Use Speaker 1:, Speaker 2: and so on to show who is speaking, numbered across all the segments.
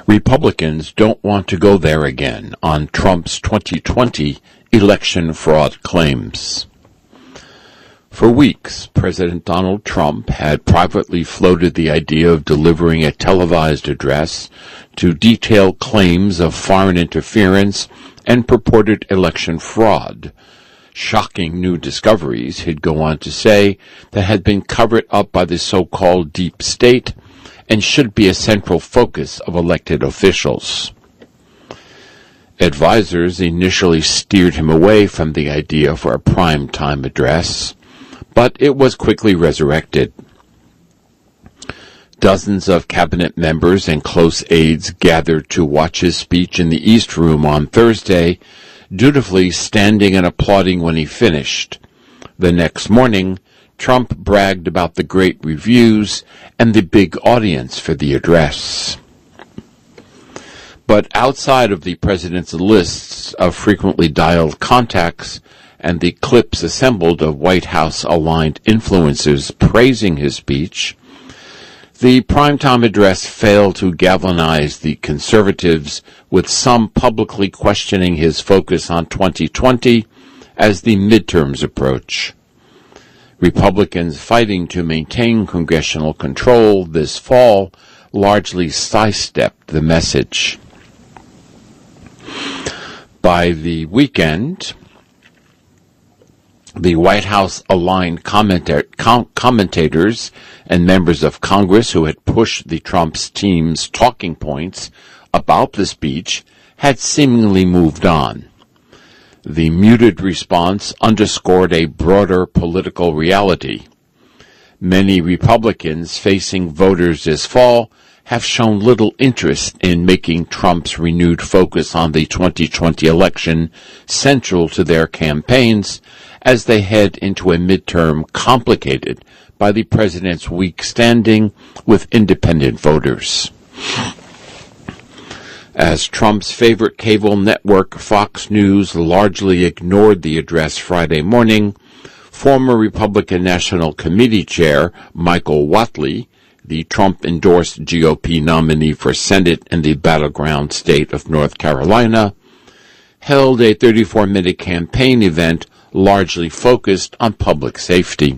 Speaker 1: Republicans don't want to go there again on Trump's 2020 election fraud claims. For weeks, President Donald Trump had privately floated the idea of delivering a televised address to detail claims of foreign interference and purported election fraud. Shocking new discoveries, he'd go on to say, that had been covered up by the so-called deep state and should be a central focus of elected officials. Advisers initially steered him away from the idea for a prime-time address, but it was quickly resurrected. Dozens of cabinet members and close aides gathered to watch his speech in the East Room on Thursday, dutifully standing and applauding when he finished. The next morning, Trump bragged about the great reviews and the big audience for the address. But outside of the president's lists of frequently dialed contacts and the clips assembled of White House-aligned influencers praising his speech, the primetime address failed to galvanize the conservatives, with some publicly questioning his focus on 2020 as the midterms approach. Republicans fighting to maintain congressional control this fall largely sidestepped the message. By the weekend, the White House-aligned commentators and members of Congress who had pushed the Trump's team's talking points about the speech had seemingly moved on. The muted response underscored a broader political reality. Many Republicans facing voters this fall have shown little interest in making Trump's renewed focus on the 2020 election central to their campaigns as they head into a midterm complicated by the president's weak standing with independent voters. As Trump's favorite cable network, Fox News, largely ignored the address Friday morning, former Republican National Committee Chair Michael Whatley, the Trump-endorsed GOP nominee for Senate in the battleground state of North Carolina, held a 34-minute campaign event largely focused on public safety.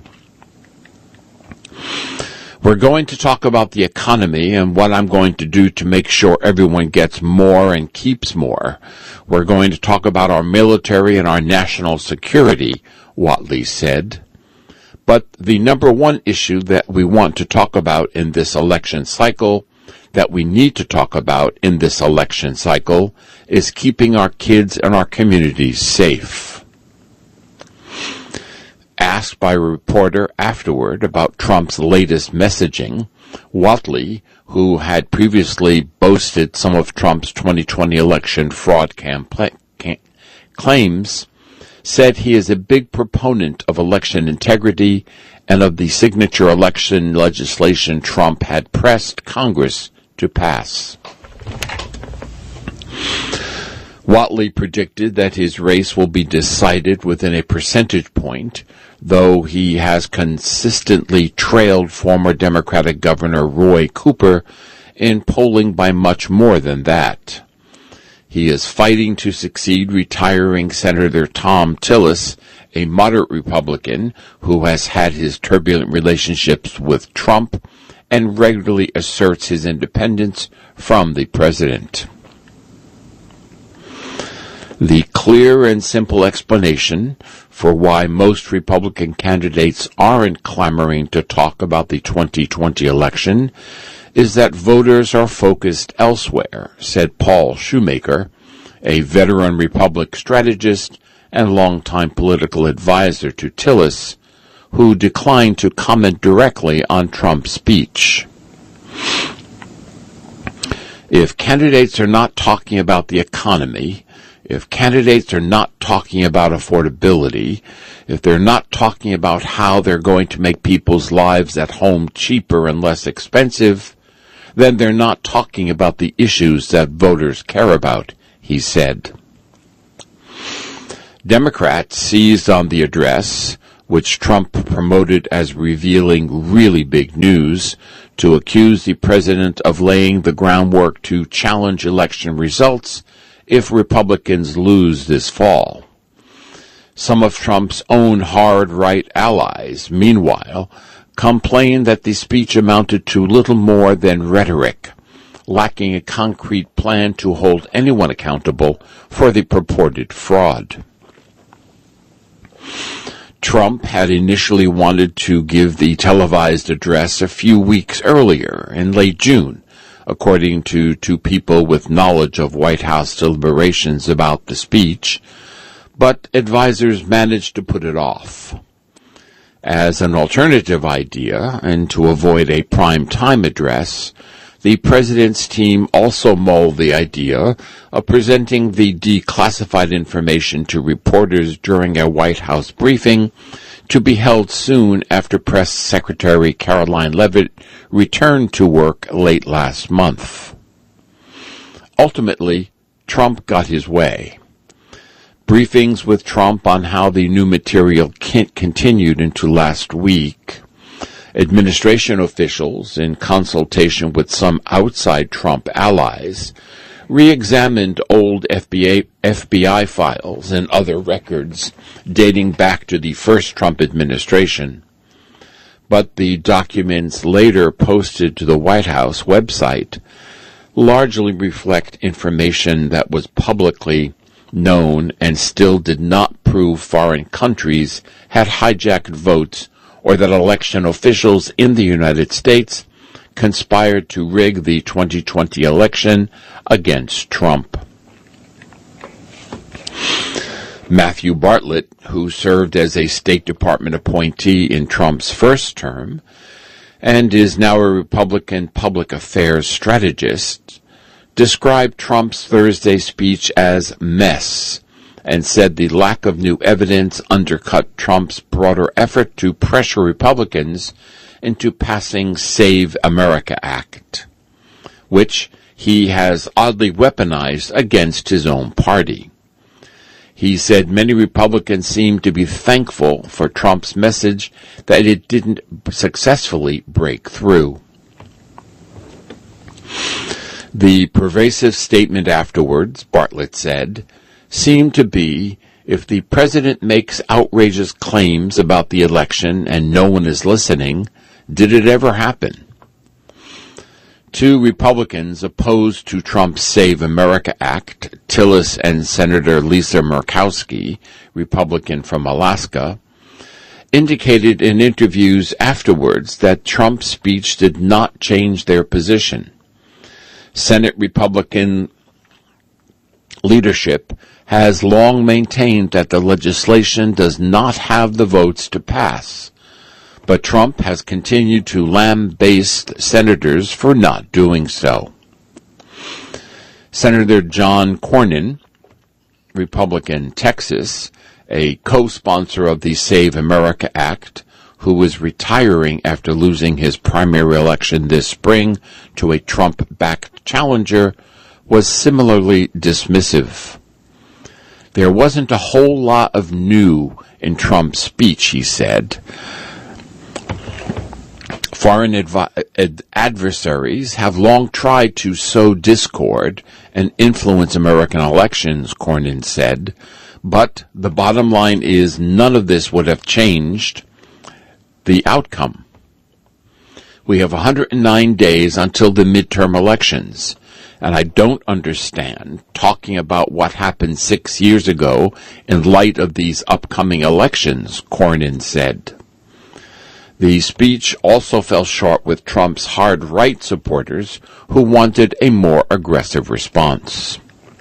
Speaker 1: We're going to talk about the economy and what I'm going to do to make sure everyone gets more and keeps more. We're going to talk about our military and our national security, Whatley said. But the number one issue that we want to talk about in this election cycle, that we need to talk about in this election cycle, is keeping our kids and our communities safe. Asked by a reporter afterward about Trump's latest messaging, Whatley, who had previously boasted some of Trump's 2020 election fraud claims, said he is a big proponent of election integrity and of the signature election legislation Trump had pressed Congress to pass. Whatley predicted that his race will be decided within a percentage point, though he has consistently trailed former Democratic Governor Roy Cooper in polling by much more than that. He is fighting to succeed retiring Senator Thom Tillis, a moderate Republican who has had his turbulent relationships with Trump and regularly asserts his independence from the president. The clear and simple explanation for why most Republican candidates aren't clamoring to talk about the 2020 election is that voters are focused elsewhere, said Paul Shoemaker, a veteran Republican strategist and longtime political advisor to Tillis, who declined to comment directly on Trump's speech. If candidates are not talking about the economy, if candidates are not talking about affordability, if they're not talking about how they're going to make people's lives at home cheaper and less expensive, then they're not talking about the issues that voters care about, he said. Democrats seized on the address, which Trump promoted as revealing really big news, to accuse the president of laying the groundwork to challenge election results if Republicans lose this fall. Some of Trump's own hard-right allies, meanwhile, complained that the speech amounted to little more than rhetoric, lacking a concrete plan to hold anyone accountable for the purported fraud. Trump had initially wanted to give the televised address a few weeks earlier, in late June, according to two people with knowledge of White House deliberations about the speech, but advisers managed to put it off. As an alternative idea, and to avoid a prime-time address, the president's team also mulled the idea of presenting the declassified information to reporters during a White House briefing to be held soon after Press Secretary Caroline Leavitt returned to work late last month. Ultimately, Trump got his way. Briefings with Trump on how the new material continued into last week. Administration officials, in consultation with some outside Trump allies, re-examined old FBI files and other records dating back to the first Trump administration. But the documents later posted to the White House website largely reflect information that was publicly known and still did not prove foreign countries had hijacked votes or that election officials in the United States conspired to rig the 2020 election against Trump. Matthew Bartlett, who served as a State Department appointee in Trump's first term and is now a Republican public affairs strategist, described Trump's Thursday speech as mess and said the lack of new evidence undercut Trump's broader effort to pressure Republicans into passing Save America Act, which he has oddly weaponized against his own party. He said many Republicans seem to be thankful for Trump's message that it didn't successfully break through. The pervasive statement afterwards, Bartlett said, seemed to be, if the president makes outrageous claims about the election and no one is listening, did it ever happen? Two Republicans opposed to Trump's Save America Act, Tillis and Senator Lisa Murkowski, Republican from Alaska, indicated in interviews afterwards that Trump's speech did not change their position. Senate Republican leadership has long maintained that the legislation does not have the votes to pass, but Trump has continued to lambaste senators for not doing so. Senator John Cornyn, Republican Texas, a co-sponsor of the Save America Act, who was retiring after losing his primary election this spring to a Trump-backed challenger, was similarly dismissive. There wasn't a whole lot of new in Trump's speech, he said. Foreign adversaries have long tried to sow discord and influence American elections, Cornyn said, but the bottom line is none of this would have changed the outcome. We have 109 days until the midterm elections, and I don't understand talking about what happened 6 years ago in light of these upcoming elections, Cornyn said. The speech also fell short with Trump's hard right supporters who wanted a more aggressive response.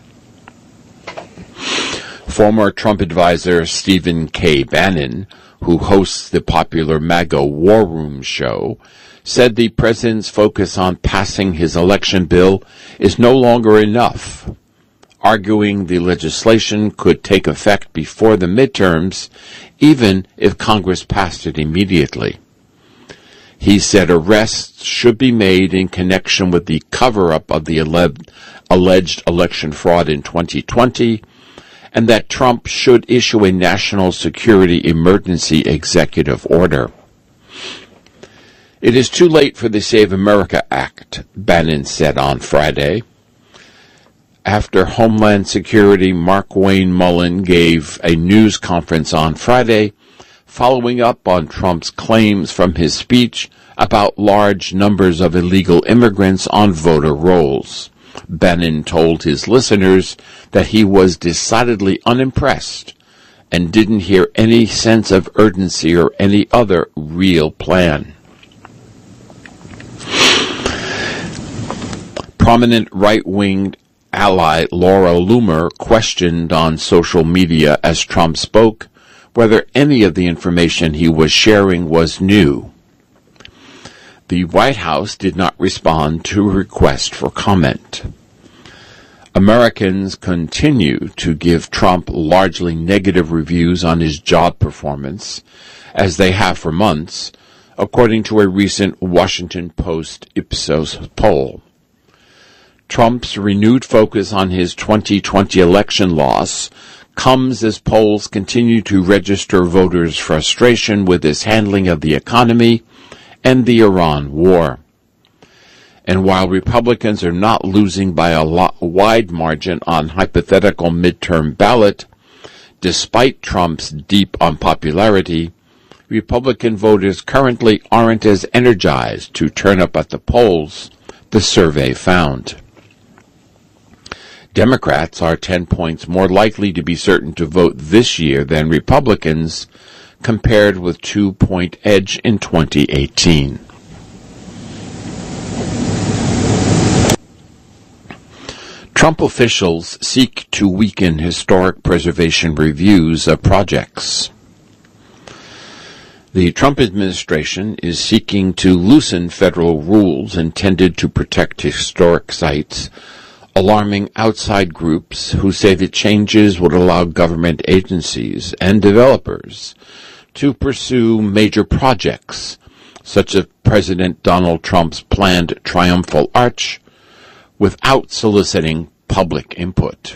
Speaker 1: Former Trump advisor Stephen K. Bannon, who hosts the popular MAGA War Room show, said the president's focus on passing his election bill is no longer enough, arguing the legislation could take effect before the midterms, even if Congress passed it immediately. He said arrests should be made in connection with the cover-up of the alleged election fraud in 2020, and that Trump should issue a national security emergency executive order. It is too late for the Save America Act, Bannon said on Friday, after Homeland Security Mark Wayne Mullen gave a news conference on Friday, following up on Trump's claims from his speech about large numbers of illegal immigrants on voter rolls. Bannon told his listeners that he was decidedly unimpressed and didn't hear any sense of urgency or any other real plan. Prominent right-wing ally Laura Loomer questioned on social media as Trump spoke whether any of the information he was sharing was new. The White House did not respond to a request for comment. Americans continue to give Trump largely negative reviews on his job performance, as they have for months, according to a recent Washington Post Ipsos poll. Trump's renewed focus on his 2020 election loss comes as polls continue to register voters' frustration with his handling of the economy and the Iran war. And while Republicans are not losing by a wide margin on hypothetical midterm ballot, despite Trump's deep unpopularity, Republican voters currently aren't as energized to turn up at the polls, the survey found. Democrats are 10 points more likely to be certain to vote this year than Republicans, compared with 2-point edge in 2018. Trump officials seek to weaken historic preservation reviews of projects. The Trump administration is seeking to loosen federal rules intended to protect historic sites, alarming outside groups who say the changes would allow government agencies and developers to pursue major projects, such as President Donald Trump's planned Triumphal Arch, without soliciting public input.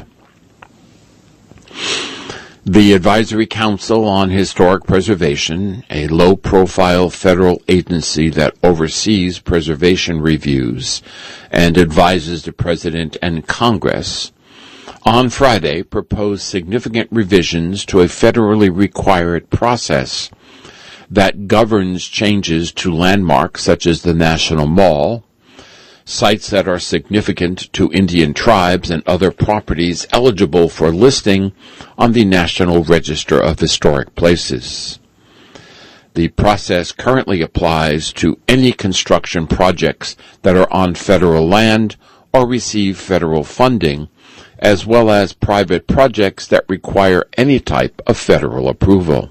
Speaker 1: The Advisory Council on Historic Preservation, a low-profile federal agency that oversees preservation reviews and advises the President and Congress, on Friday proposed significant revisions to a federally required process that governs changes to landmarks such as the National Mall, sites that are significant to Indian tribes and other properties eligible for listing on the National Register of Historic Places. The process currently applies to any construction projects that are on federal land or receive federal funding, as well as private projects that require any type of federal approval.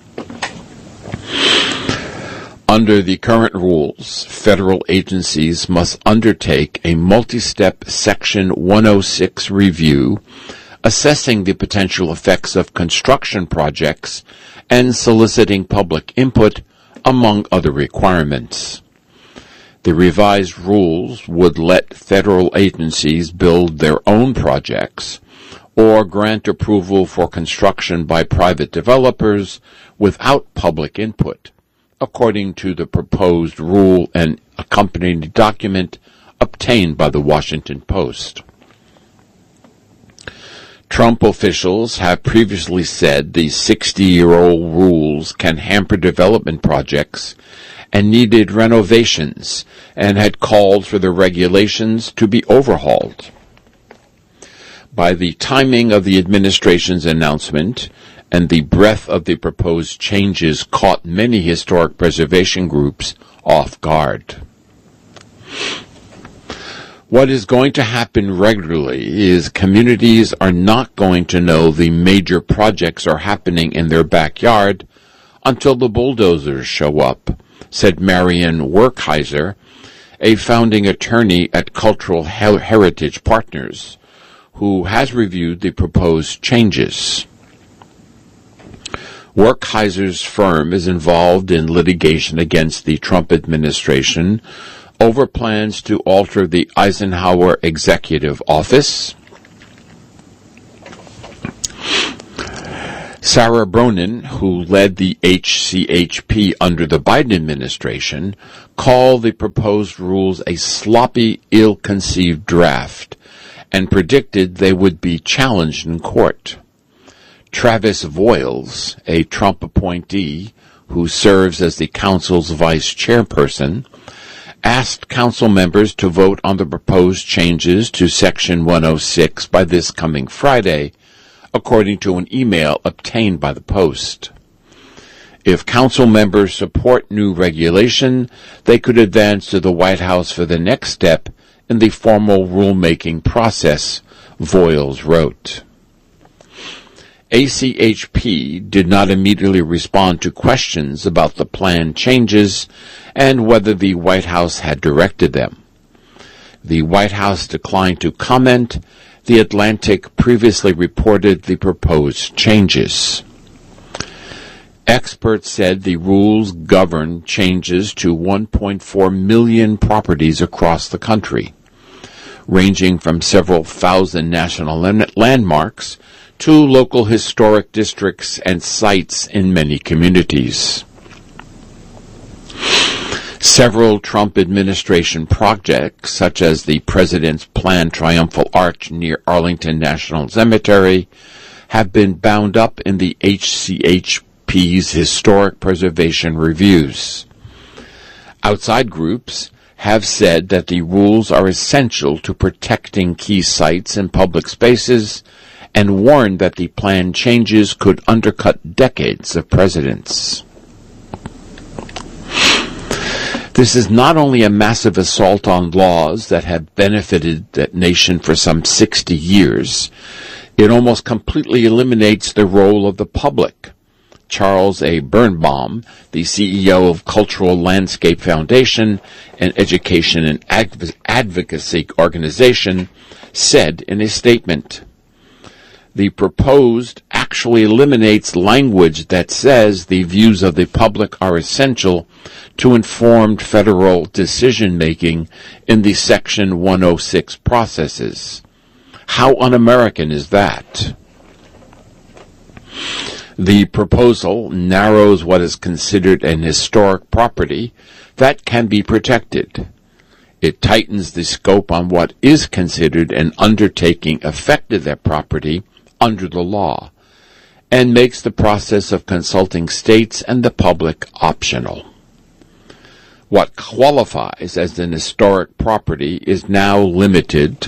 Speaker 1: Under the current rules, federal agencies must undertake a multi-step Section 106 review, assessing the potential effects of construction projects and soliciting public input, among other requirements. The revised rules would let federal agencies build their own projects or grant approval for construction by private developers without public input, according to the proposed rule and accompanying document obtained by the Washington Post. Trump officials have previously said the 60-year-old rules can hamper development projects and needed renovations, and had called for the regulations to be overhauled. By the timing of the administration's announcement, and the breadth of the proposed changes caught many historic preservation groups off guard. What is going to happen regularly is communities are not going to know the major projects are happening in their backyard until the bulldozers show up, said Marian Werkheiser, a founding attorney at Cultural Heritage Partners, who has reviewed the proposed changes. Werkheiser's firm is involved in litigation against the Trump administration over plans to alter the Eisenhower Executive Office, Sarah Bronin, who led the HCHP under the Biden administration, called the proposed rules a sloppy, ill-conceived draft and predicted they would be challenged in court. Travis Voiles, a Trump appointee who serves as the council's vice chairperson, asked council members to vote on the proposed changes to Section 106 by this coming Friday, according to an email obtained by the Post. If council members support new regulation, they could advance to the White House for the next step in the formal rulemaking process, Voiles wrote. ACHP did not immediately respond to questions about the planned changes and whether the White House had directed them. The White House declined to comment. The Atlantic previously reported the proposed changes. Experts said the rules govern changes to 1.4 million properties across the country, ranging from several thousand national landmarks to local historic districts and sites in many communities. Several Trump administration projects, such as the president's planned triumphal arch near Arlington National Cemetery, have been bound up in the HCHP's historic preservation reviews. Outside groups have said that the rules are essential to protecting key sites and public spaces and warned that the planned changes could undercut decades of presidents. This is not only a massive assault on laws that have benefited that nation for some 60 years, it almost completely eliminates the role of the public. Charles A. Birnbaum, the CEO of Cultural Landscape Foundation, an education and advocacy organization, said in a statement, "The proposed actually eliminates language that says the views of the public are essential to informed federal decision-making in the Section 106 processes. How un-American is that?" The proposal narrows what is considered an historic property that can be protected. It tightens the scope on what is considered an undertaking affected that property under the law, and makes the process of consulting states and the public optional. What qualifies as an historic property is now limited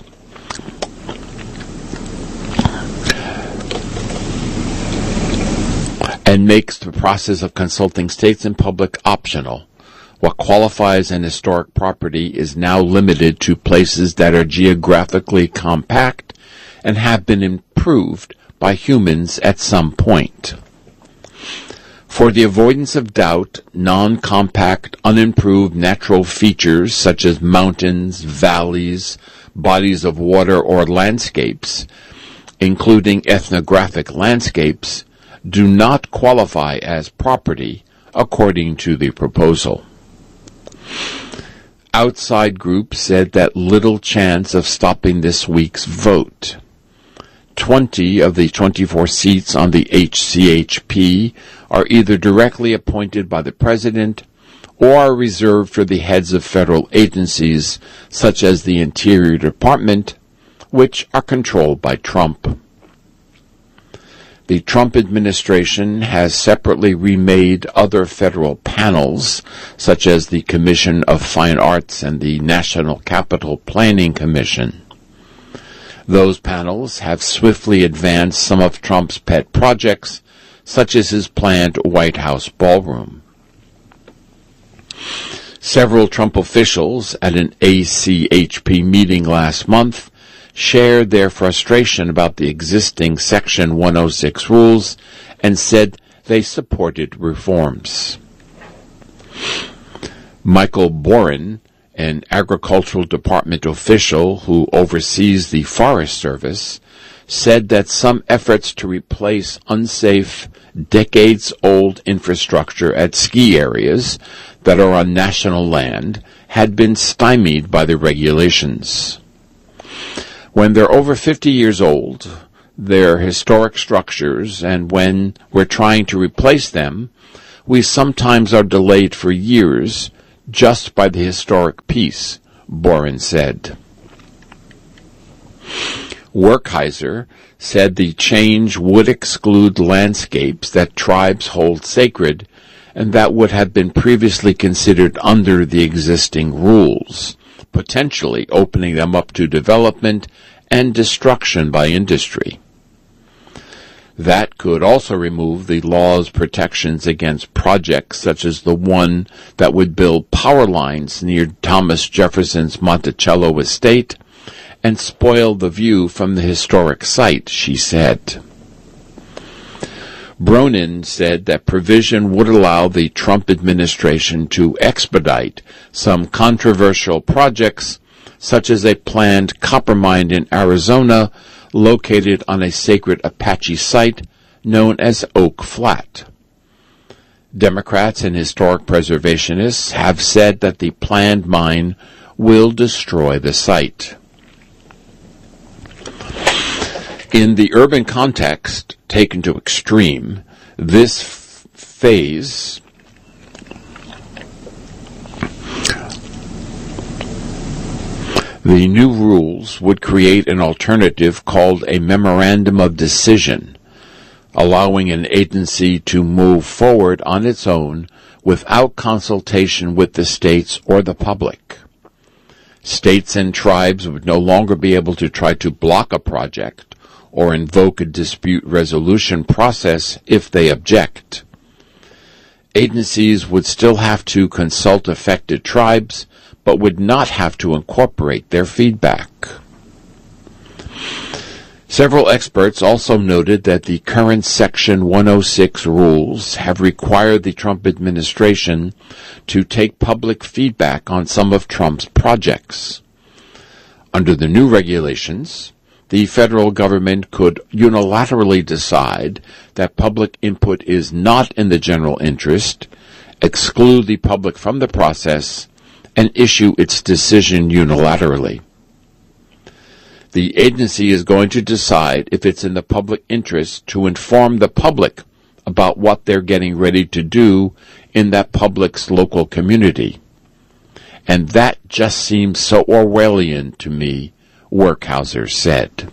Speaker 1: and makes the process of consulting states and public optional. What qualifies an historic property is now limited to places that are geographically compact and have been improved by humans at some point. For the avoidance of doubt, non-compact, unimproved natural features such as mountains, valleys, bodies of water, or landscapes, including ethnographic landscapes, do not qualify as property according to the proposal. Outside groups said that little chance of stopping this week's vote. 20 of the 24 seats on the HCHP are either directly appointed by the president or are reserved for the heads of federal agencies such as the Interior Department, which are controlled by Trump. The Trump administration has separately remade other federal panels, such as the Commission of Fine Arts and the National Capital Planning Commission. Those panels have swiftly advanced some of Trump's pet projects, such as his planned White House ballroom. Several Trump officials at an ACHP meeting last month shared their frustration about the existing Section 106 rules and said they supported reforms. Michael Boren, an agricultural department official who oversees the Forest Service, said that some efforts to replace unsafe, decades-old infrastructure at ski areas that are on national land had been stymied by the regulations. When they're over 50 years old, their historic structures, and when we're trying to replace them, we sometimes are delayed for years just by the historic piece, Boren said. Werkheiser said the change would exclude landscapes that tribes hold sacred and that would have been previously considered under the existing rules, potentially opening them up to development and destruction by industry. That could also remove the law's protections against projects such as the one that would build power lines near Thomas Jefferson's Monticello estate and spoil the view from the historic site, she said. Bronin said that provision would allow the Trump administration to expedite some controversial projects, such as a planned copper mine in Arizona located on a sacred Apache site known as Oak Flat. Democrats and historic preservationists have said that the planned mine will destroy the site. In the urban context, taken to extreme, this phase the new rules would create an alternative called a memorandum of decision, allowing an agency to move forward on its own without consultation with the states or the public. States and tribes would no longer be able to try to block a project or invoke a dispute resolution process if they object. Agencies would still have to consult affected tribes, but would not have to incorporate their feedback. Several experts also noted that the current Section 106 rules have required the Trump administration to take public feedback on some of Trump's projects. Under the new regulations, the federal government could unilaterally decide that public input is not in the general interest, exclude the public from the process, and issue its decision unilaterally. The agency is going to decide if it's in the public interest to inform the public about what they're getting ready to do in that public's local community. And that just seems so Orwellian to me, Werkheiser said.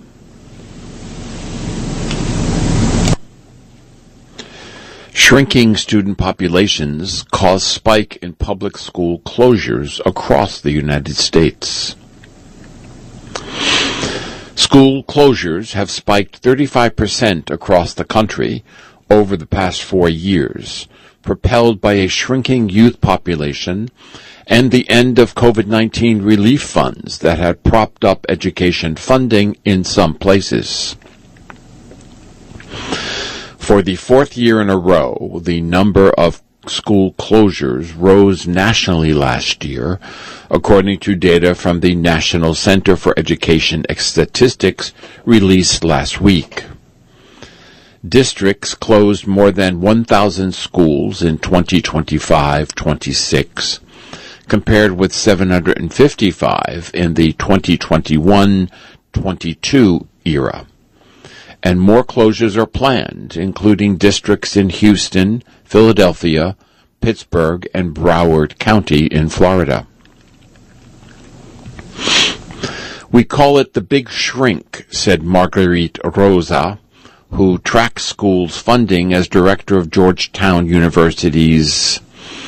Speaker 1: Shrinking student populations cause spike in public school closures across the United States. School closures have spiked 35% across the country over the past 4 years, propelled by a shrinking youth population and the end of COVID-19 relief funds that had propped up education funding in some places. For the 4th year in a row, the number of school closures rose nationally last year, according to data from the National Center for Education Statistics released last week. Districts closed more than 1,000 schools in 2025-26, compared with 755 in the 2021-22 era. And more closures are planned, including districts in Houston, Philadelphia, Pittsburgh, and Broward County in Florida. We call it the Big Shrink, said Marguerite Rosa, who tracks schools' funding as director of Georgetown University's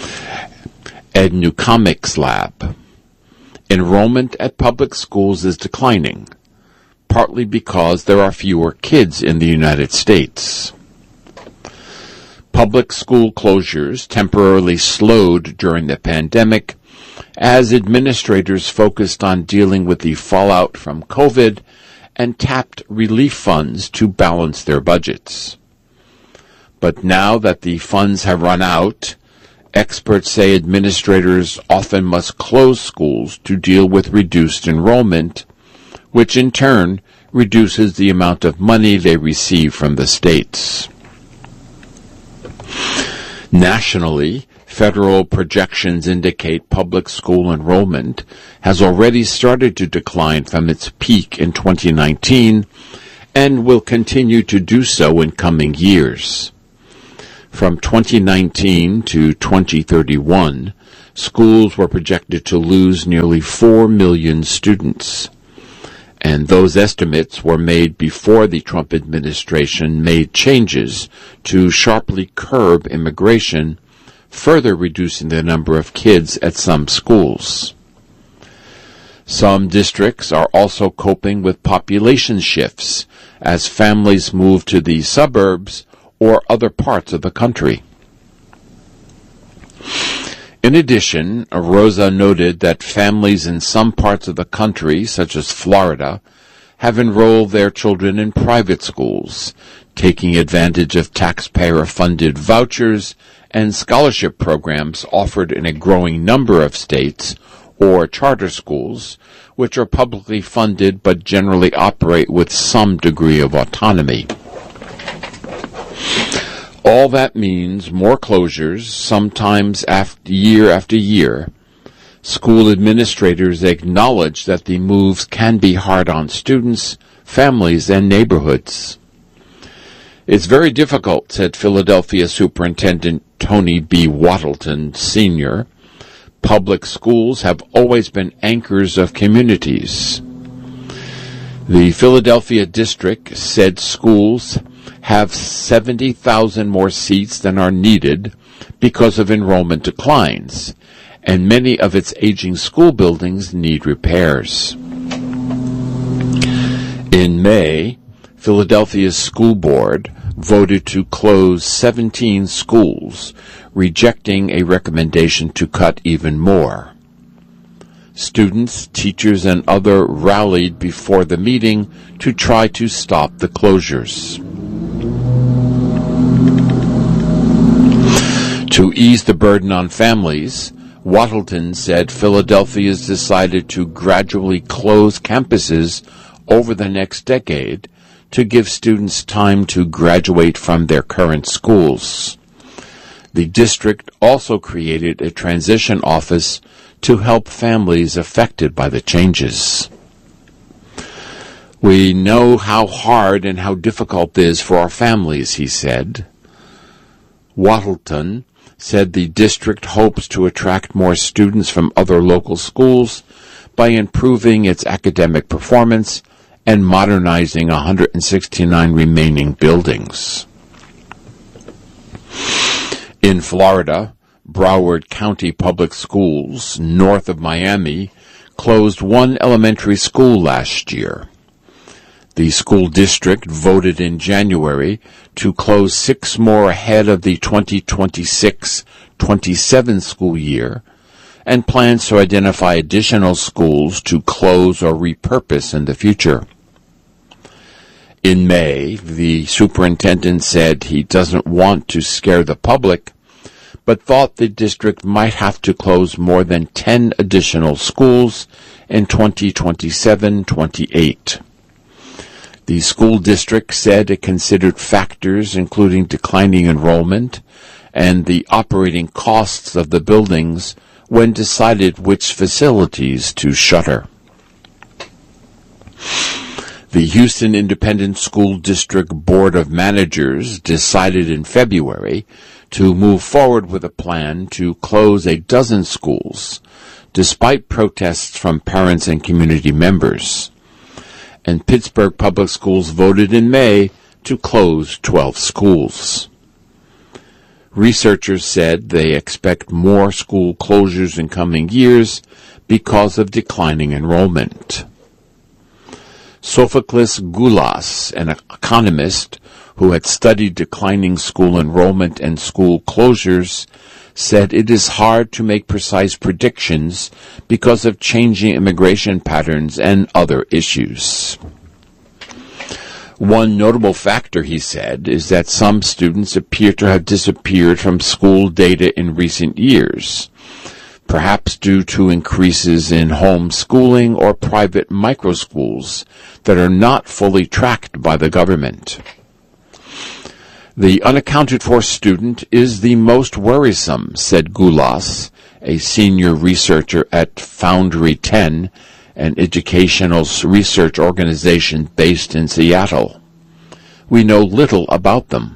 Speaker 1: Educomics Lab. Enrollment at public schools is declining, partly because there are fewer kids in the United States. Public school closures temporarily slowed during the pandemic as administrators focused on dealing with the fallout from COVID and tapped relief funds to balance their budgets. But now that the funds have run out, experts say administrators often must close schools to deal with reduced enrollment, which in turn reduces the amount of money they receive from the states. Nationally, federal projections indicate public school enrollment has already started to decline from its peak in 2019 and will continue to do so in coming years. From 2019 to 2031, schools were projected to lose nearly 4 million students. And those estimates were made before the Trump administration made changes to sharply curb immigration, further reducing the number of kids at some schools. Some districts are also coping with population shifts as families move to the suburbs or other parts of the country. In addition, Rosa noted that families in some parts of the country, such as Florida, have enrolled their children in private schools, taking advantage of taxpayer-funded vouchers and scholarship programs offered in a growing number of states, or charter schools, which are publicly funded but generally operate with some degree of autonomy. All that means more closures, sometimes year after year. School administrators acknowledge that the moves can be hard on students, families, and neighborhoods. It's very difficult, said Philadelphia Superintendent Tony B. Wattleton, Sr. Public schools have always been anchors of communities. The Philadelphia district said schools have 70,000 more seats than are needed because of enrollment declines, and many of its aging school buildings need repairs. In May, Philadelphia's school board voted to close 17 schools, rejecting a recommendation to cut even more. Students, teachers, and others rallied before the meeting to try to stop the closures. To ease the burden on families, Wattleton said Philadelphia's decided to gradually close campuses over the next decade to give students time to graduate from their current schools. The district also created a transition office to help families affected by the changes. We know how hard and how difficult it is for our families, he said. Wattleton said the district hopes to attract more students from other local schools by improving its academic performance and modernizing 169 remaining buildings. In Florida, Broward County Public Schools, north of Miami, closed one elementary school last year. The school district voted in January to close 6 more ahead of the 2026-27 school year and plans to identify additional schools to close or repurpose in the future. In May, the superintendent said he doesn't want to scare the public, but thought the district might have to close more than 10 additional schools in 2027-28. The school district said it considered factors including declining enrollment and the operating costs of the buildings when decided which facilities to shutter. The Houston Independent School District Board of Managers decided in February to move forward with a plan to close 12 schools, despite protests from parents and community members. And Pittsburgh Public Schools voted in May to close 12 schools. Researchers said they expect more school closures in coming years because of declining enrollment. Sophocles Goulas, an economist who had studied declining school enrollment and school closures, said it is hard to make precise predictions because of changing immigration patterns and other issues. One notable factor, he said, is that some students appear to have disappeared from school data in recent years, perhaps due to increases in homeschooling or private microschools that are not fully tracked by the government. The unaccounted-for student is the most worrisome, said Goulas, a senior researcher at Foundry 10, an educational research organization based in Seattle. we know little about them.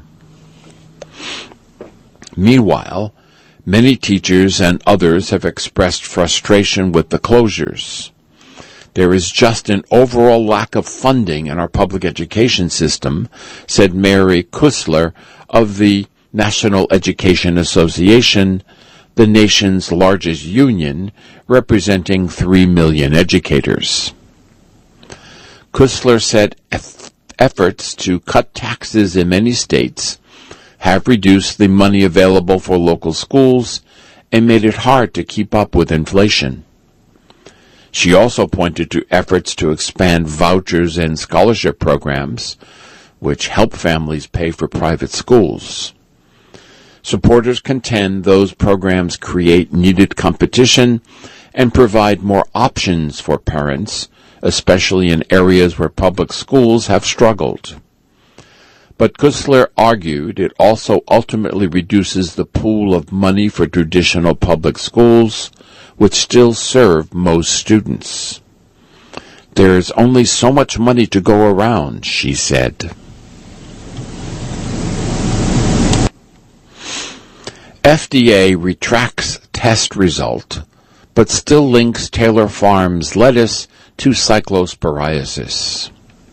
Speaker 1: Meanwhile, many teachers and others have expressed frustration with the closures. There is just an overall lack of funding in our public education system, said Mary Kusler of the National Education Association, the nation's largest union, representing 3 million educators. Kusler said efforts to cut taxes in many states have reduced the money available for local schools and made it hard to keep up with inflation. She also pointed to efforts to expand vouchers and scholarship programs, which help families pay for private schools. Supporters contend those programs create needed competition and provide more options for parents, especially in areas where public schools have struggled. But Kusler argued it also ultimately reduces the pool of money for traditional public schools, which still serve most students. There is only so much money to go around, she said. FDA retracts test result, but still links Taylor Farms lettuce to cyclosporiasis.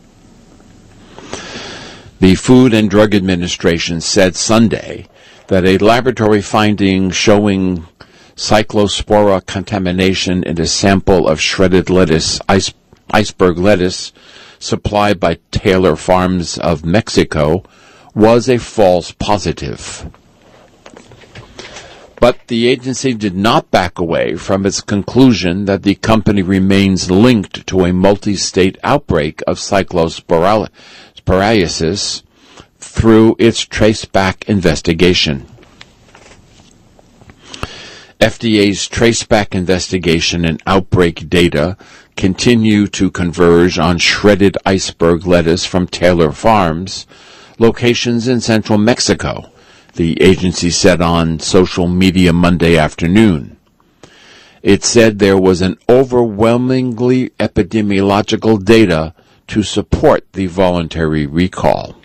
Speaker 1: The Food and Drug Administration said Sunday that a laboratory finding showing cyclospora contamination in a sample of shredded lettuce, iceberg lettuce, supplied by Taylor Farms of Mexico, was a false positive. But the agency did not back away from its conclusion that the company remains linked to a multi-state outbreak of cyclosporiasis through its traceback investigation. FDA's traceback investigation and outbreak data continue to converge on shredded iceberg lettuce from Taylor Farms, locations in central Mexico, the agency said on social media Monday afternoon. It said there was an overwhelmingly epidemiological data to support the voluntary recall.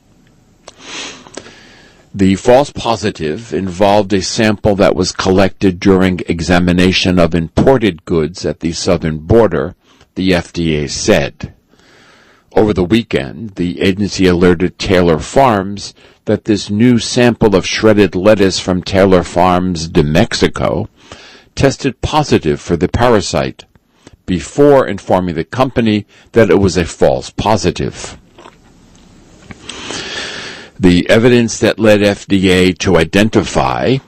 Speaker 1: The false positive involved a sample that was collected during examination of imported goods at the southern border, the FDA said. Over the weekend, the agency alerted Taylor Farms that this new sample of shredded lettuce from Taylor Farms de Mexico tested positive for the parasite, before informing the company that it was a false positive. The evidence that led FDA to identify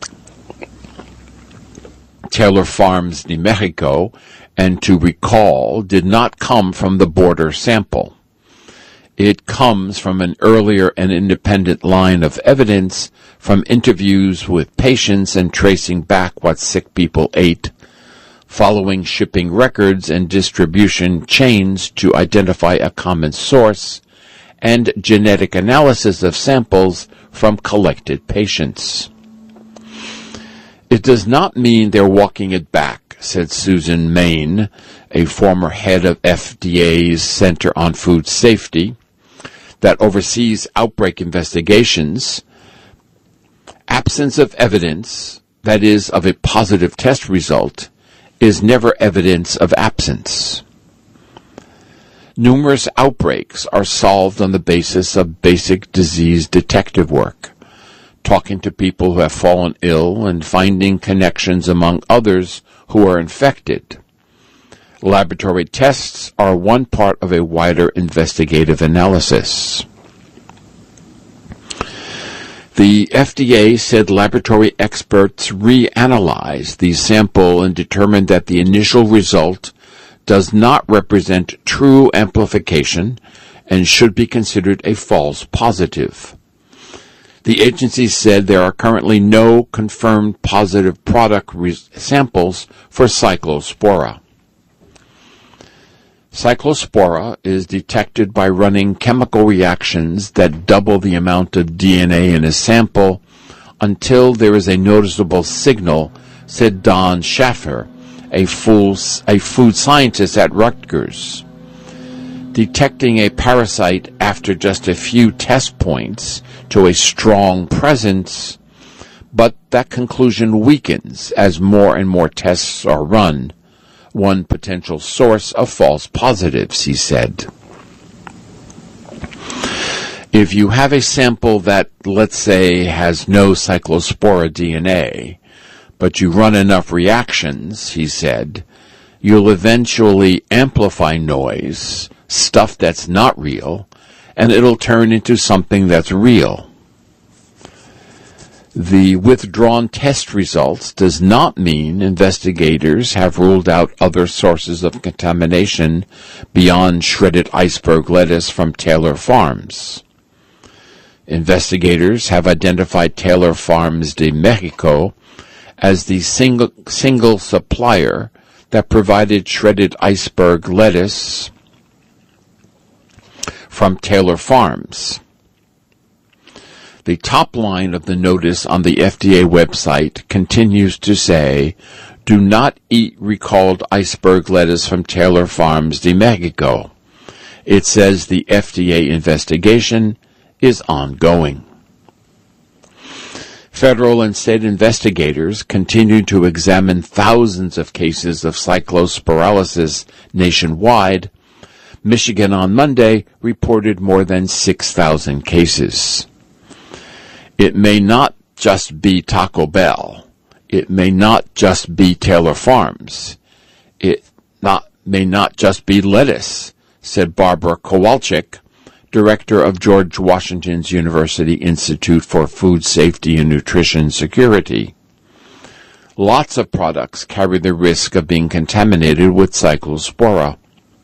Speaker 1: Taylor Farms de Mexico and to recall did not come from the border sample. It comes from an earlier and independent line of evidence from interviews with patients and tracing back what sick people ate, following shipping records and distribution chains to identify a common source, and genetic analysis of samples from collected patients. It does not mean they're walking it back, said Susan Main, a former head of FDA's Center on Food Safety, that oversees outbreak investigations. Absence of evidence, that is, of a positive test result, is never evidence of absence. Numerous outbreaks are solved on the basis of basic disease detective work, talking to people who have fallen ill and finding connections among others who are infected. Laboratory tests are one part of a wider investigative analysis. The FDA said laboratory experts reanalyzed the sample and determined that the initial result does not represent true amplification and should be considered a false positive. The agency said there are currently no confirmed positive product samples for cyclospora. Cyclospora is detected by running chemical reactions that double the amount of DNA in a sample until there is a noticeable signal, said Don Schaffer, a food scientist at Rutgers. detecting a parasite after just a few test points to a strong presence, but that conclusion weakens as more and more tests are run, one potential source of false positives, he said. If you have a sample that, let's say, has no Cyclospora DNA, but you run enough reactions, he said, you'll eventually amplify noise, stuff that's not real, and it'll turn into something that's real. The withdrawn test results does not mean investigators have ruled out other sources of contamination beyond shredded iceberg lettuce from Taylor Farms. Investigators have identified Taylor Farms de Mexico as the single supplier that provided shredded iceberg lettuce from Taylor Farms. The top line of the notice on the FDA website continues to say, "Do not eat recalled iceberg lettuce from Taylor Farms de Mexico." It says the FDA investigation is ongoing. Federal and state investigators continue to examine thousands of cases of cyclospiralysis nationwide. Michigan on Monday reported more than 6,000 cases. It may not just be Taco Bell. It may not just be Taylor Farms. It may not just be lettuce, said Barbara Kowalczyk, director of George Washington University Institute for Food Safety and Nutrition Security. Lots of products carry the risk of being contaminated with Cyclospora.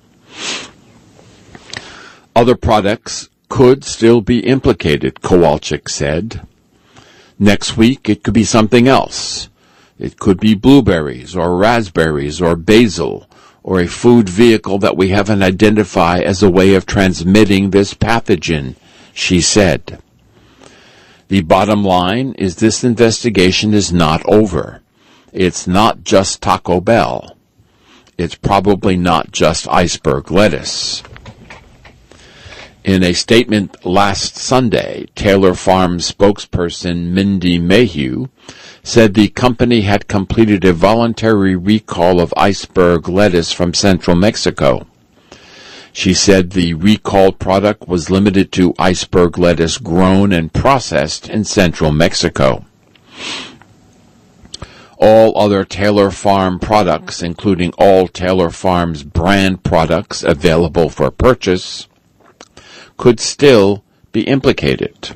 Speaker 1: Other products could still be implicated, Kowalczyk said. Next week, it could be something else. It could be blueberries or raspberries or basil or a food vehicle that we haven't identified as a way of transmitting this pathogen, she said. The bottom line is this investigation is not over. It's not just Taco Bell. It's probably not just iceberg lettuce. In a statement last Sunday, Taylor Farms spokesperson Mindy Mayhew said the company had completed a voluntary recall of iceberg lettuce from central Mexico. She said the recalled product was limited to iceberg lettuce grown and processed in central Mexico. All other Taylor Farm products, including all Taylor Farms brand products available for purchase, could still be implicated.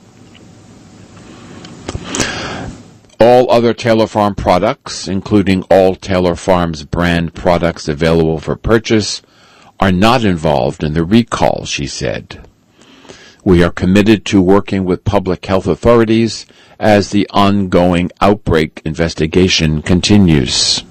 Speaker 1: All other Taylor Farm products, including all Taylor Farms brand products available for purchase, are not involved in the recall, she said. We are committed to working with public health authorities as the ongoing outbreak investigation continues.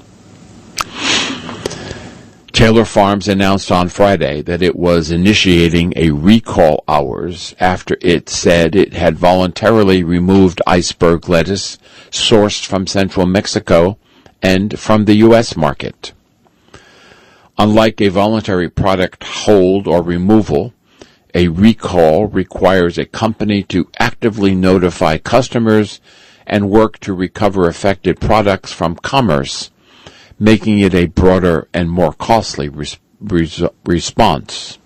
Speaker 1: Taylor Farms announced on Friday that it was initiating a recall hours after it said it had voluntarily removed iceberg lettuce sourced from central Mexico and from the U.S. market. Unlike a voluntary product hold or removal, a recall requires a company to actively notify customers and work to recover affected products from commerce, making it a broader and more costly response.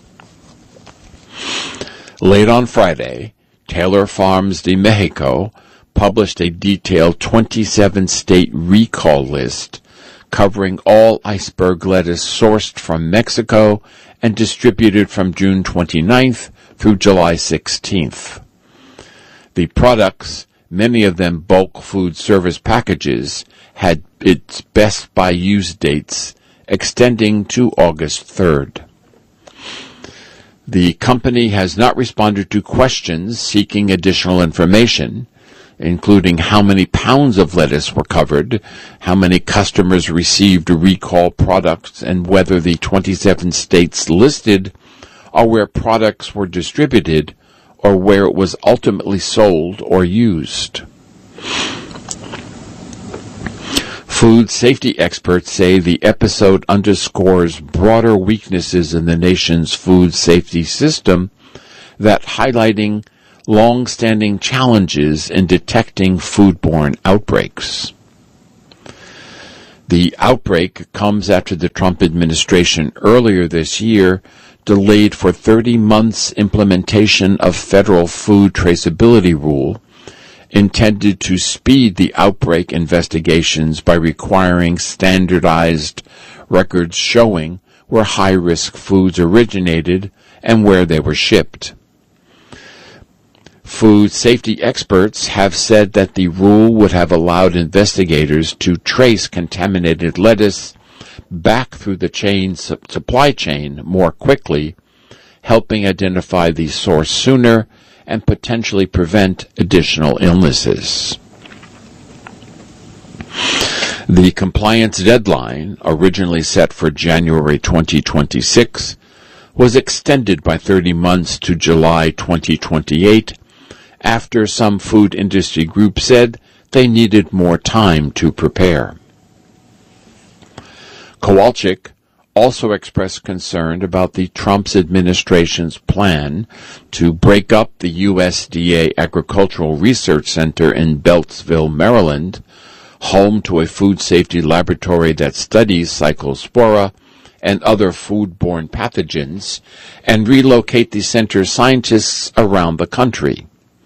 Speaker 1: Late on Friday, Taylor Farms de Mexico published a detailed 27-state recall list covering all iceberg lettuce sourced from Mexico and distributed from June 29th through July 16th. The products, many of them bulk food service packages, had its best by use dates extending to August 3rd. The company has not responded to questions seeking additional information, including how many pounds of lettuce were covered, how many customers received recall products, and whether the 27 states listed are where products were distributed or where it was ultimately sold or used. Food safety experts say the episode underscores broader weaknesses in the nation's food safety system that highlighting long-standing challenges in detecting foodborne outbreaks. The outbreak comes after the Trump administration earlier this year delayed for 30 months implementation of federal food traceability rule intended to speed the outbreak investigations by requiring standardized records showing where high-risk foods originated and where they were shipped. Food safety experts have said that the rule would have allowed investigators to trace contaminated lettuce back through the supply chain more quickly, helping identify the source sooner and potentially prevent additional illnesses. The compliance deadline, originally set for January 2026, was extended by 30 months to July 2028 after some food industry groups said they needed more time to prepare. Kowalczyk also expressed concern about the Trump administration's plan to break up the USDA Agricultural Research Center in Beltsville, Maryland, home to a food safety laboratory that studies Cyclospora and other foodborne pathogens, and relocate the center's scientists around the country.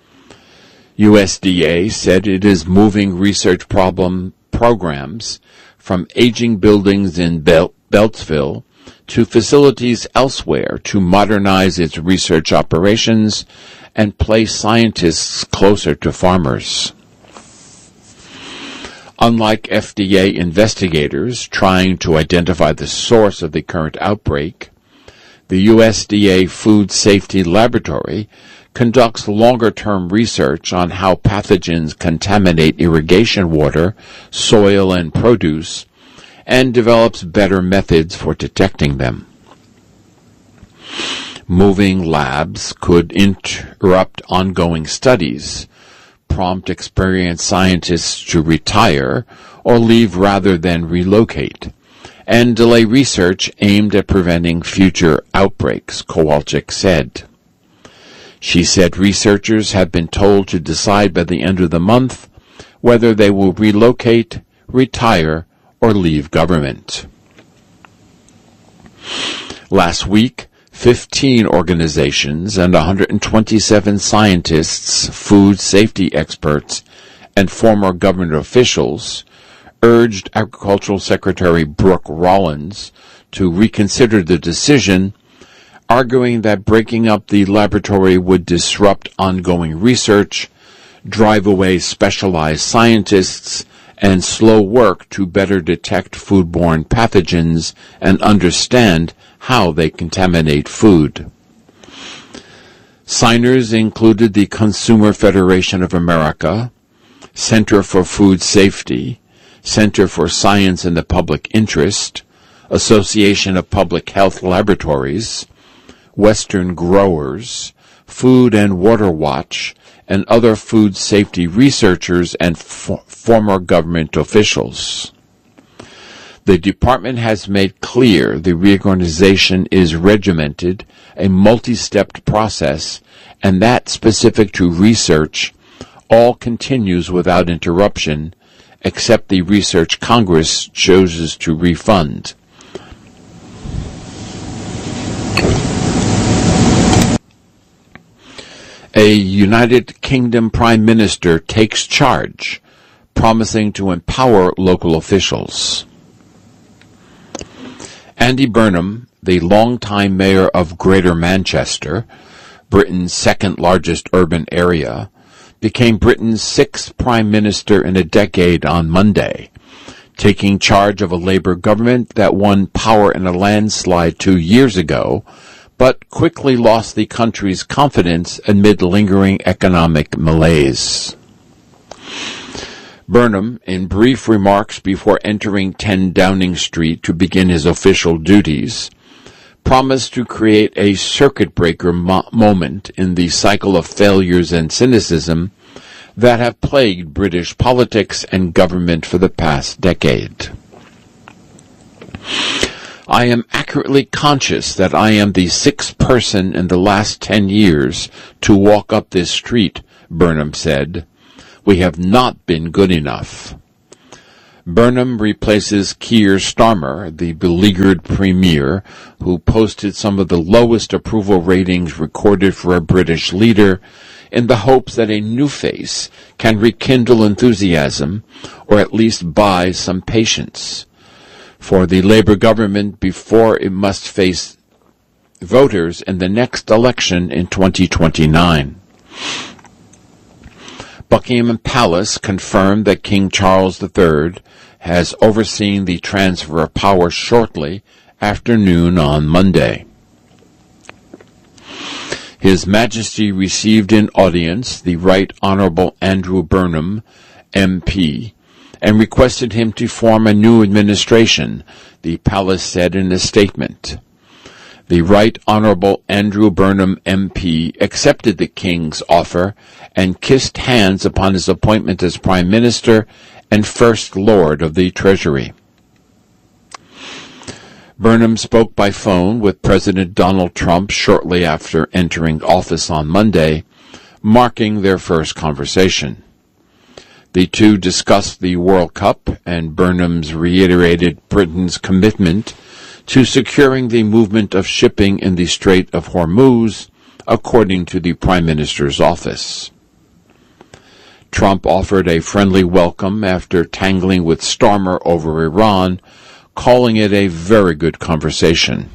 Speaker 1: USDA said it is moving research programs from aging buildings in Beltsville to facilities elsewhere to modernize its research operations and place scientists closer to farmers. Unlike FDA investigators trying to identify the source of the current outbreak, the USDA Food Safety Laboratory conducts longer-term research on how pathogens contaminate irrigation water, soil, and produce, and develops better methods for detecting them. Moving labs could interrupt ongoing studies, prompt experienced scientists to retire or leave rather than relocate, and delay research aimed at preventing future outbreaks, Kowalczyk said. She said researchers have been told to decide by the end of the month whether they will relocate, retire, or leave government. Last week, 15 organizations and 127 scientists, food safety experts, and former government officials urged Agricultural Secretary Brooke Rollins to reconsider the decision, arguing that breaking up the laboratory would disrupt ongoing research, drive away specialized scientists, and slow work to better detect foodborne pathogens and understand how they contaminate food. Signers included the Consumer Federation of America, Center for Food Safety, Center for Science in the Public Interest, Association of Public Health Laboratories, Western Growers, Food and Water Watch, and other food safety researchers and former government officials. The department has made clear the reorganization is regimented, a multi-stepped process, and that specific to research, all continues without interruption, except the research Congress chooses to refund. A United Kingdom Prime Minister takes charge, promising to empower local officials. Andy Burnham, the longtime mayor of Greater Manchester, Britain's second-largest urban area, became Britain's sixth Prime Minister in a decade on Monday, taking charge of a Labour government that won power in a landslide 2 years ago, but quickly lost the country's confidence amid lingering economic malaise. Burnham, in brief remarks before entering 10 Downing Street to begin his official duties, promised to create a circuit breaker moment in the cycle of failures and cynicism that have plagued British politics and government for the past decade. I am accurately conscious that I am the sixth person in the last 10 years to walk up this street, Burnham said. We have not been good enough. Burnham replaces Keir Starmer, the beleaguered premier, who posted some of the lowest approval ratings recorded for a British leader, in the hopes that a new face can rekindle enthusiasm, or at least buy some patience for the Labour government before it must face voters in the next election in 2029. Buckingham Palace confirmed that King Charles III has overseen the transfer of power shortly after noon on Monday. His Majesty received in audience the Right Honourable Andrew Burnham, MP, and requested him to form a new administration, the palace said in a statement. The Right Honourable Andrew Burnham, MP, accepted the King's offer and kissed hands upon his appointment as Prime Minister and First Lord of the Treasury. Burnham spoke by phone with President Donald Trump shortly after entering office on Monday, marking their first conversation. The two discussed the World Cup, and Burnham's reiterated Britain's commitment to securing the movement of shipping in the Strait of Hormuz, according to the Prime Minister's office. Trump offered a friendly welcome after tangling with Starmer over Iran, calling it a very good conversation.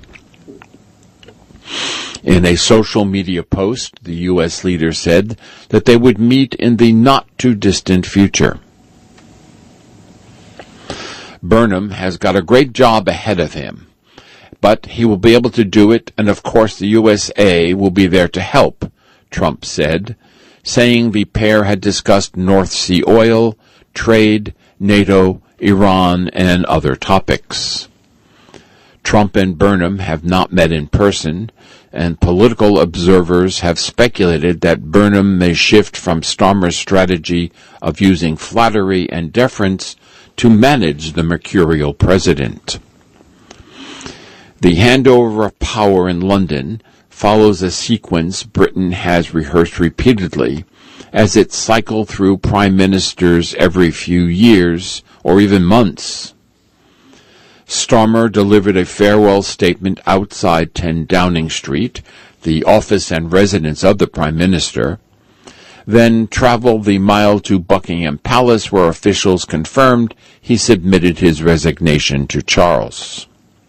Speaker 1: In a social media post, the U.S. leader said that they would meet in the not-too-distant future. Burnham has got a great job ahead of him, but he will be able to do it, and of course the USA will be there to help, Trump said, saying the pair had discussed North Sea oil, trade, NATO, Iran, and other topics. Trump and Burnham have not met in person, and political observers have speculated that Burnham may shift from Starmer's strategy of using flattery and deference to manage the mercurial president. The handover of power in London follows a sequence Britain has rehearsed repeatedly as it cycled through prime ministers every few years or even months. Starmer delivered a farewell statement outside 10 Downing Street, the office and residence of the Prime Minister, then traveled the mile to Buckingham Palace, where officials confirmed he submitted his resignation to Charles.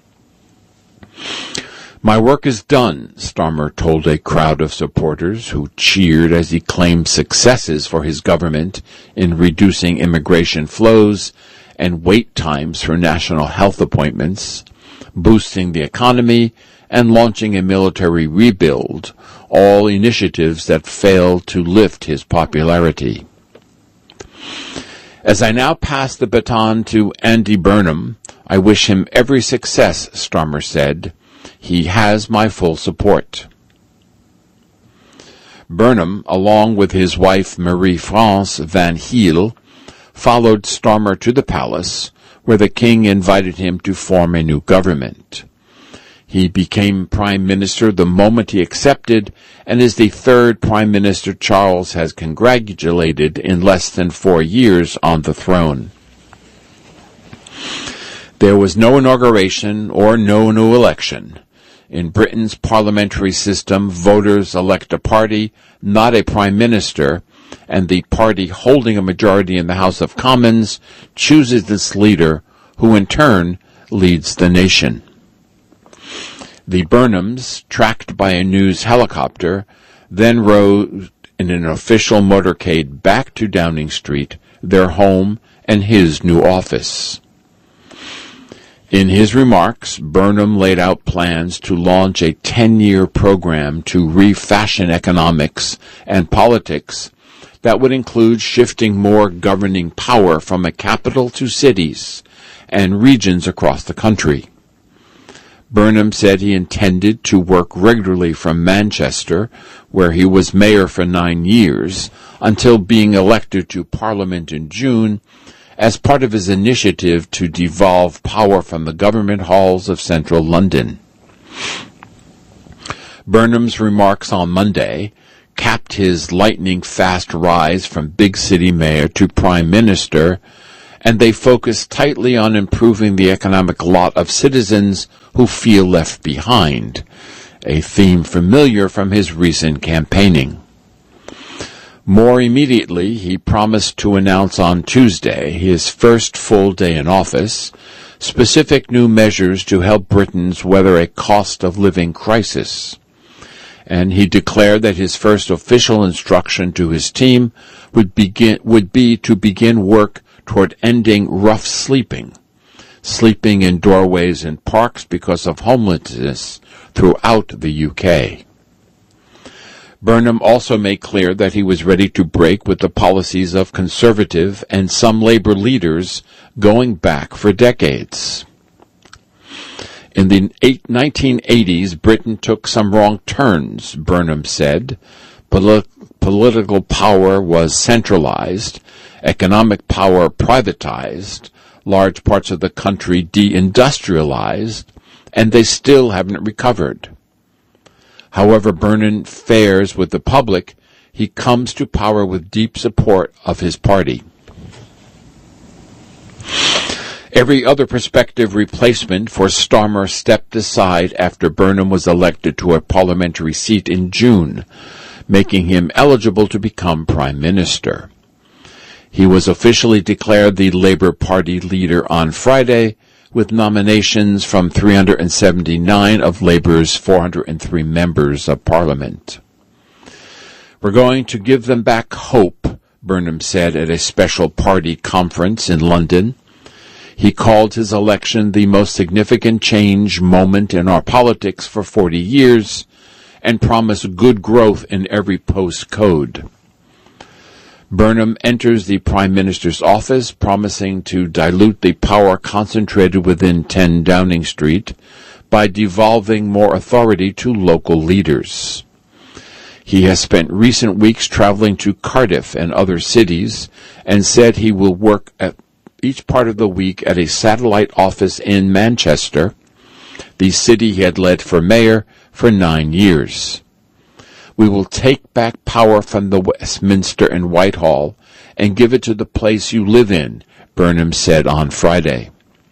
Speaker 1: My work is done, Starmer told a crowd of supporters who cheered as he claimed successes for his government in reducing immigration flows and wait times for national health appointments, boosting the economy, and launching a military rebuild, all initiatives that failed to lift his popularity. As I now pass the baton to Andy Burnham, I wish him every success, Starmer said. He has my full support. Burnham, along with his wife Marie-France Van Heel, followed Starmer to the palace, where the king invited him to form a new government. He became prime minister the moment he accepted, and is the third prime minister Charles has congratulated in less than 4 years on the throne. There was no inauguration or no new election. In Britain's parliamentary system, voters elect a party, not a prime minister, and the party holding a majority in the House of Commons chooses its leader, who in turn leads the nation. The Burnhams, tracked by a news helicopter, then rode in an official motorcade back to Downing Street, their home and his new office. In his remarks, Burnham laid out plans to launch a 10-year program to refashion economics and politics that would include shifting more governing power from a capital to cities and regions across the country. Burnham said he intended to work regularly from Manchester, where he was mayor for 9 years, until being elected to Parliament in June, as part of his initiative to devolve power from the government halls of central London. Burnham's remarks on Monday capped his lightning-fast rise from big city mayor to prime minister, and they focused tightly on improving the economic lot of citizens who feel left behind, a theme familiar from his recent campaigning. More immediately, he promised to announce on Tuesday, his first full day in office, specific new measures to help Britons weather a cost-of-living crisis. And he declared that his first official instruction to his team would be to begin work toward ending rough sleeping in doorways in parks because of homelessness throughout the UK. Burnham also made clear that he was ready to break with the policies of Conservative and some Labour leaders going back for decades. In the 1980s, Britain took some wrong turns, Burnham said. Political power was centralized, economic power privatized, large parts of the country deindustrialized, and they still haven't recovered. However Burnham fares with the public, he comes to power with deep support of his party. Every other prospective replacement for Starmer stepped aside after Burnham was elected to a parliamentary seat in June, making him eligible to become Prime Minister. He was officially declared the Labour Party leader on Friday, with nominations from 379 of Labour's 403 members of Parliament. "We're going to give them back hope," Burnham said at a special party conference in London. He called his election the most significant change moment in our politics for 40 years and promised good growth in every postcode. Burnham enters the Prime Minister's office promising to dilute the power concentrated within 10 Downing Street by devolving more authority to local leaders. He has spent recent weeks traveling to Cardiff and other cities and said he will work at each part of the week at a satellite office in Manchester, the city he had led for mayor for 9 years. "We will take back power from the Westminster and Whitehall and give it to the place you live in," Burnham said on Friday.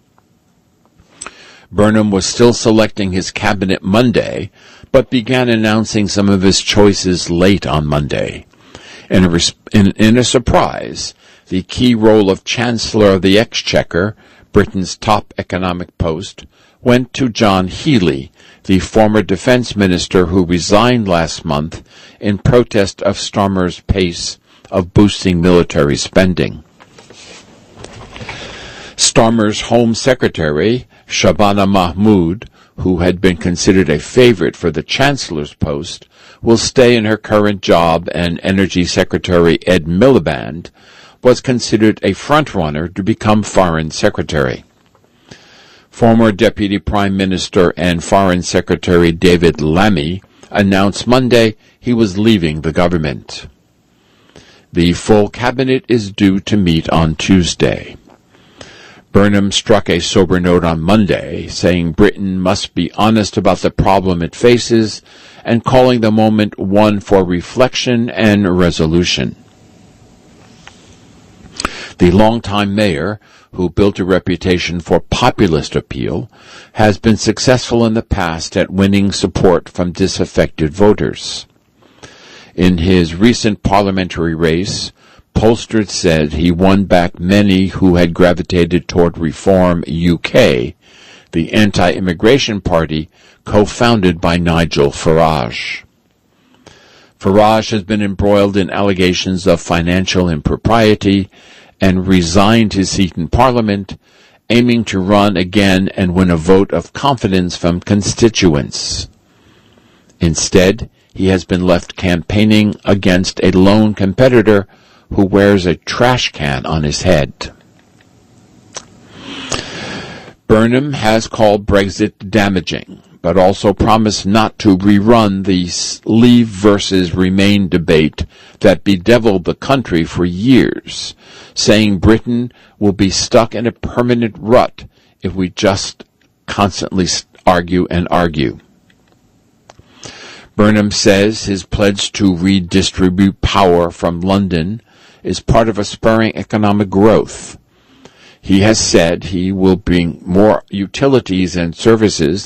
Speaker 1: Burnham was still selecting his cabinet Monday, but began announcing some of his choices late on Monday. In a surprise, the key role of Chancellor of the Exchequer, Britain's top economic post, went to John Healey, the former defense minister who resigned last month in protest of Starmer's pace of boosting military spending. Starmer's Home Secretary, Shabana Mahmood, who had been considered a favorite for the Chancellor's post, will stay in her current job, and Energy Secretary Ed Miliband was considered a front-runner to become Foreign Secretary. Former Deputy Prime Minister and Foreign Secretary David Lammy announced Monday he was leaving the government. The full cabinet is due to meet on Tuesday. Burnham struck a sober note on Monday, saying Britain must be honest about the problem it faces and calling the moment one for reflection and resolution. The longtime mayor, who built a reputation for populist appeal, has been successful in the past at winning support from disaffected voters. In his recent parliamentary race, pollsters said he won back many who had gravitated toward Reform UK, the anti-immigration party co-founded by Nigel Farage. Farage has been embroiled in allegations of financial impropriety and resigned his seat in Parliament, aiming to run again and win a vote of confidence from constituents. Instead, he has been left campaigning against a lone competitor who wears a trash can on his head. Burnham has called Brexit damaging, but also promised not to rerun the Leave versus Remain debate that bedeviled the country for years, saying Britain will be stuck in a permanent rut if we just constantly argue and argue. Burnham says his pledge to redistribute power from London is part of a spurring economic growth. He has said he will bring more utilities and services